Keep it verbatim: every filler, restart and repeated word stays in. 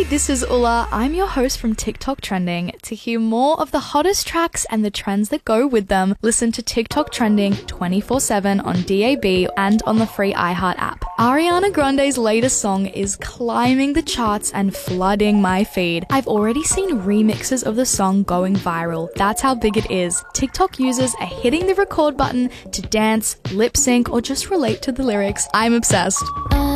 this is Ula. I'm your host from TikTok Trending. To hear more of the hottest tracks and the trends that go with them, listen to TikTok Trending twenty-four seven on D A B and on the free iHeart app. Ariana Grande's latest song is climbing the charts and flooding my feed. I've already seen remixes of the song going viral. That's how big it is. TikTok users are hitting the record button to dance, lip sync, or just relate to the lyrics. I'm obsessed.